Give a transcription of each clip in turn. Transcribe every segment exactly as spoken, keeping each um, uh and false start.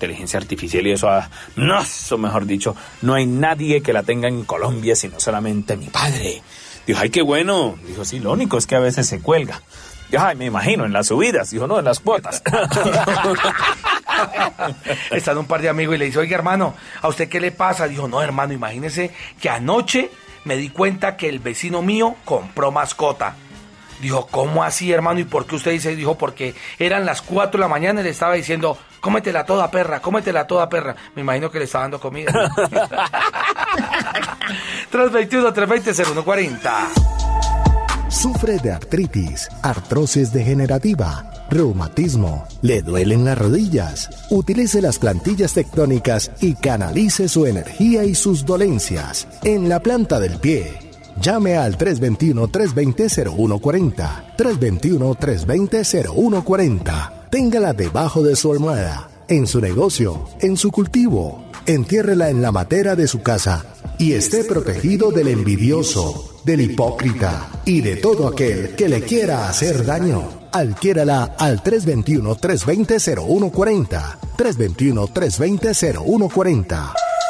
inteligencia artificial y eso, ah, no, eso mejor dicho, no hay nadie que la tenga en Colombia sino solamente mi padre. Dijo, ay, qué bueno. Dijo, sí, lo único es que a veces se cuelga. Dijo, ay, me imagino, en las subidas. Dijo, no, en las cuotas. Están un par de amigos y le dice, oiga, hermano, ¿a usted qué le pasa? Dijo, no, hermano, imagínese que anoche me di cuenta que el vecino mío compró mascota. Dijo, ¿cómo así, hermano? ¿Y por qué usted dice? Dijo, porque eran las cuatro de la mañana y le estaba diciendo, cómetela toda, perra, cómetela toda, perra. Me imagino que le estaba dando comida. tres veintiuno, tres veinte, cero uno cuarenta. ¿Sufre de artritis, artrosis degenerativa, reumatismo? ¿Le duelen las rodillas? Utilice las plantillas tectónicas y canalice su energía y sus dolencias en la planta del pie. Llame al tres dos uno, tres dos cero, cero uno cuatro cero, tres dos uno, tres dos cero, cero uno cuatro cero. Téngala debajo de su almohada, en su negocio, en su cultivo. Entiérrela en la matera de su casa y esté protegido del envidioso, del hipócrita y de todo aquel que le quiera hacer daño. Adquiérala al tres dos uno, tres dos cero, cero uno cuatro cero, tres dos uno, tres dos cero, cero uno cuatro cero.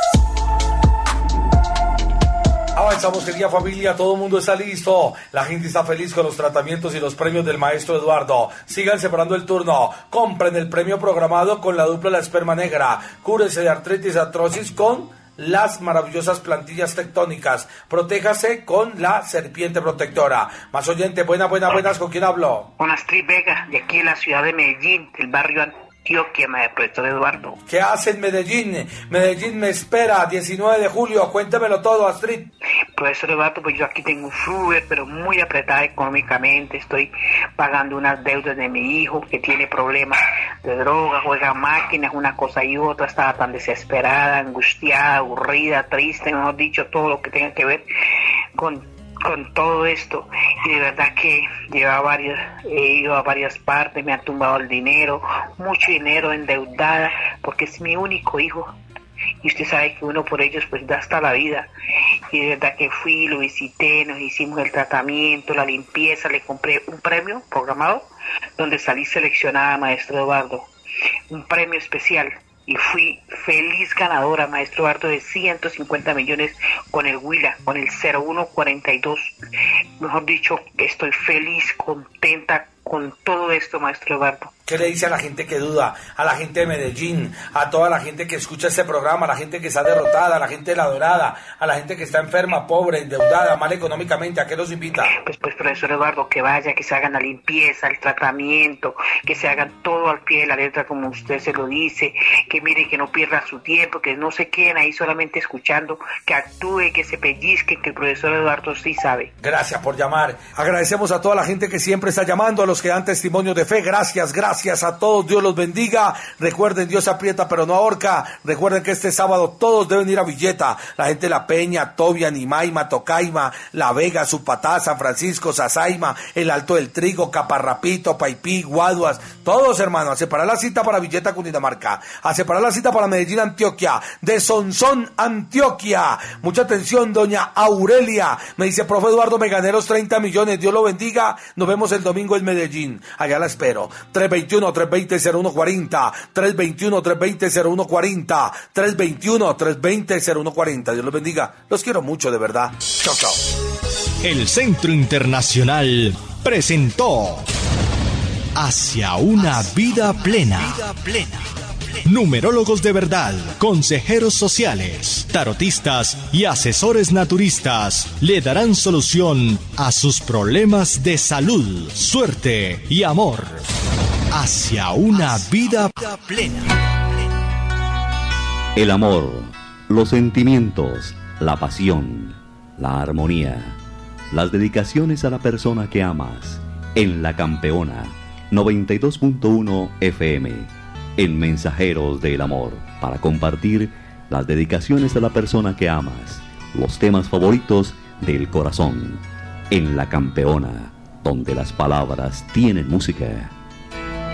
Avanzamos, querida familia, todo el mundo está listo, la gente está feliz con los tratamientos y los premios del maestro Eduardo. Sigan separando el turno, compren el premio programado con la dupla La Esperma Negra, cúrese de artritis, artrosis con las maravillosas plantillas tectónicas, protéjase con la serpiente protectora. Más oyente, buenas, buenas, buenas, ¿con quién hablo? Con Astrid Vega, de aquí en la ciudad de Medellín, del barrio Antioquia, maestro Eduardo. ¿Qué hace en Medellín? Medellín me espera, diecinueve de julio, cuéntemelo todo, Astrid. Profesor Eduardo, pues yo aquí tengo un Uber, pero muy apretada económicamente, estoy pagando unas deudas de mi hijo que tiene problemas de droga, juega máquinas, una cosa y otra, estaba tan desesperada, angustiada, aburrida, triste, mejor dicho, todo lo que tenga que ver con con todo esto, y de verdad que lleva varias, he ido a varias partes, me han tumbado el dinero, mucho dinero, endeudada, porque es mi único hijo, y usted sabe que uno por ellos pues da hasta la vida, y de verdad que fui, lo visité, nos hicimos el tratamiento, la limpieza, le compré un premio programado, donde salí seleccionada, maestro Eduardo, un premio especial, y fui feliz ganadora, maestro Eduardo, de ciento cincuenta millones con el Huila, con el cero uno cuarenta y dos. Mejor dicho, estoy feliz, contenta con todo esto, maestro Eduardo. ¿Qué le dice a la gente que duda, a la gente de Medellín, a toda la gente que escucha este programa, a la gente que está derrotada, a la gente de La Dorada, a la gente que está enferma, pobre, endeudada, mal económicamente? ¿A qué los invita? Pues, pues, profesor Eduardo, que vaya, que se hagan la limpieza, el tratamiento, que se hagan todo al pie de la letra como usted se lo dice, que mire, que no pierda su tiempo, que no se queden ahí solamente escuchando, que actúe, que se pellizquen, que el profesor Eduardo sí sabe. Gracias por llamar. Agradecemos a toda la gente que siempre está llamando, a los que dan testimonio de fe. Gracias, gracias. Gracias a todos, Dios los bendiga. Recuerden, Dios aprieta pero no ahorca. Recuerden que este sábado todos deben ir a Villeta. La gente de La Peña, Tobia, Nimaima, Tocaima, La Vega, Zupatá, San Francisco, Sasaima, El Alto del Trigo, Caparrapito, Paipí, Guaduas, todos, hermanos, a separar la cita para Villeta, Cundinamarca, a separar la cita para Medellín, Antioquia, de Sonsón, Antioquia. Mucha atención, doña Aurelia. Me dice, profe Eduardo, me gané los treinta millones, Dios lo bendiga. Nos vemos el domingo en Medellín. Allá la espero. tres dos uno, tres dos cero, cero uno cuatro cero, tres dos uno, tres dos cero, cero uno cuatro cero, tres dos uno, tres dos cero, cero uno cuatro cero. Dios los bendiga. Los quiero mucho, de verdad. Chao, chao. El Centro Internacional presentó Hacia una vida plena. Vida plena. Numerólogos de verdad, consejeros sociales, tarotistas y asesores naturistas le darán solución a sus problemas de salud, suerte y amor. Hacia una vida plena. El amor, los sentimientos, la pasión, la armonía, las dedicaciones a la persona que amas. En La Campeona, noventa y dos punto uno F M. En Mensajeros del Amor, para compartir las dedicaciones a la persona que amas, los temas favoritos del corazón. En La Campeona, donde las palabras tienen música.